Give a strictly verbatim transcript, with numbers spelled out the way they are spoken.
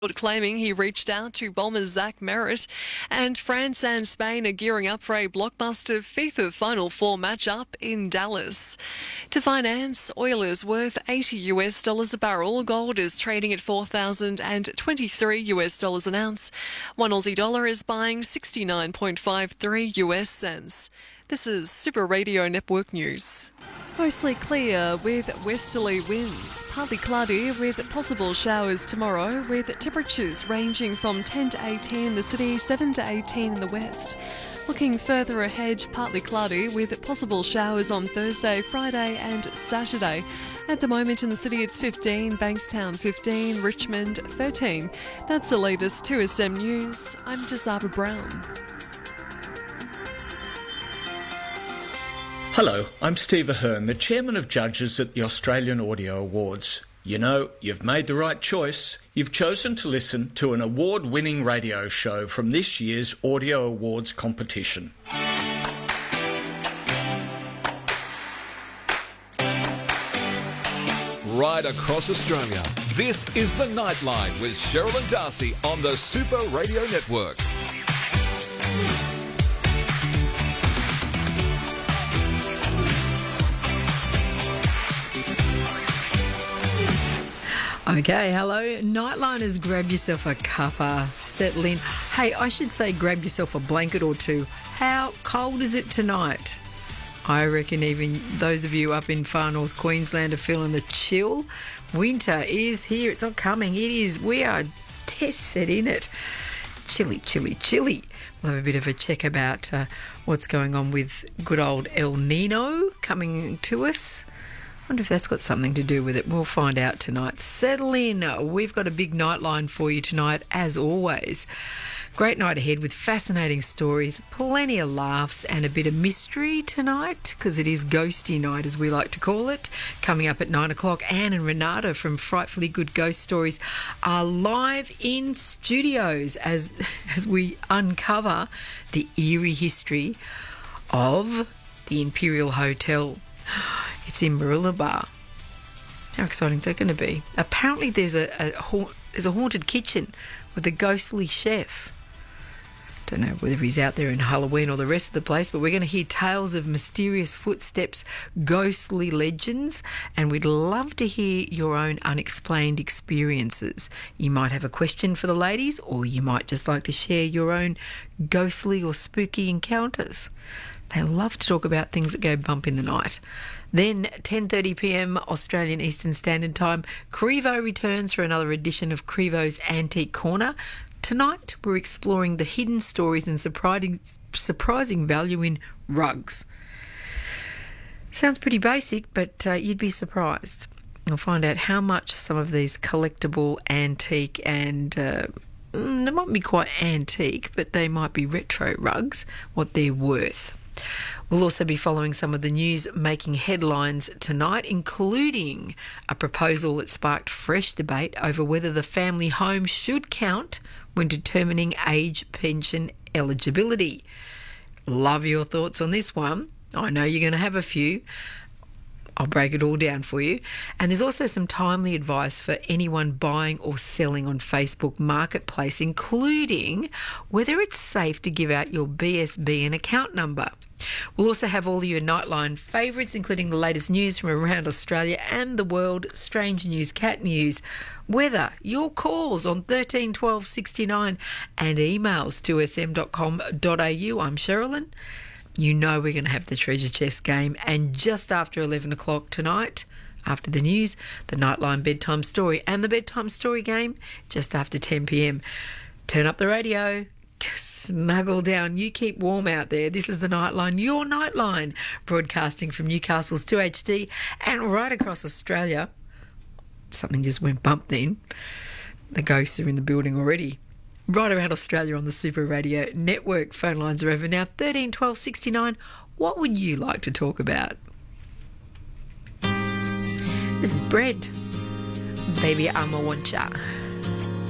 claiming he reached out to Bombers Zach Merritt, and France and Spain are gearing up for a blockbuster FIFA Final Four matchup in Dallas. To finance, oil is worth eighty US dollars a barrel. Gold is trading at four thousand twenty-three US dollars an ounce. One Aussie dollar is buying sixty-nine point five three US cents. This is Super Radio Network News. Mostly clear with westerly winds, partly cloudy with possible showers tomorrow, with temperatures ranging from ten to eighteen in the city, seven to eighteen in the west. Looking further ahead, partly cloudy with possible showers on Thursday, Friday and Saturday. At the moment in the city it's fifteen, Bankstown fifteen, Richmond thirteen. That's the latest two S M News. I'm Desaba Brown. Hello, I'm Steve Ahern, the Chairman of Judges at the Australian Audio Awards. You know, you've made the right choice. You've chosen to listen to an award-winning radio show from this year's Audio Awards competition. Right across Australia, this is The Nightline with Cheryl and Darcy on the Super Radio Network. Okay, hello. Nightliners, grab yourself a cuppa, settle in. Hey, I should say grab yourself a blanket or two. How cold is it tonight? I reckon even those of you up in far north Queensland are feeling the chill. Winter is here. It's not coming. It is. We are dead set in it. Chilly, chilly, chilly. We'll have a bit of a check about uh, what's going on with good old El Nino coming to us. I wonder if that's got something to do with it. We'll find out tonight. Settle in. We've got a big nightline for you tonight, as always. Great night ahead with fascinating stories, plenty of laughs and a bit of mystery tonight, because it is ghosty night, as we like to call it. Coming up at nine o'clock, Anne and Renata from Frightfully Good Ghost Stories are live in studios as, as we uncover the eerie history of the Imperial Hotel. It's in Mooloolaba. How exciting is that going to be? Apparently there's a, a ha- there's a haunted kitchen with a ghostly chef. Don't know whether he's out there in Halloween or the rest of the place, but we're going to hear tales of mysterious footsteps, ghostly legends, and we'd love to hear your own unexplained experiences. You might have a question for the ladies, or you might just like to share your own ghostly or spooky encounters. They love to talk about things that go bump in the night. Then, ten thirty p m Australian Eastern Standard Time, Crevo returns for another edition of Crevo's Antique Corner. Tonight, we're exploring the hidden stories and surprising, surprising value in rugs. Sounds pretty basic, but uh, you'd be surprised. You'll find out how much some of these collectible, antique and... Uh, they might be quite antique, but they might be retro rugs, what they're worth. We'll also be following some of the news making headlines tonight, including a proposal that sparked fresh debate over whether the family home should count when determining age pension eligibility. Love your thoughts on this one. I know you're going to have a few. I'll break it all down for you. And there's also some timely advice for anyone buying or selling on Facebook Marketplace, including whether it's safe to give out your B S B N account number. We'll also have all your Nightline favourites, including the latest news from around Australia and the world, strange news, cat news, weather, your calls on thirteen twelve sixty-nine and emails two s m dot com dot a u. I'm Sherilyn. You know we're going to have the treasure chest game, and just after eleven o'clock tonight, after the news, the Nightline bedtime story and the bedtime story game just after ten p m. Turn up the radio, snuggle down, you keep warm out there. This is the Nightline, your Nightline, broadcasting from Newcastle's two H D and right across Australia. Something just went bump then. The ghosts are in the building already. Right around Australia on the Super Radio Network. Phone lines are over now, thirteen twelve sixty-nine. What would you like to talk about? This is Bread. Baby, I'm a wancha.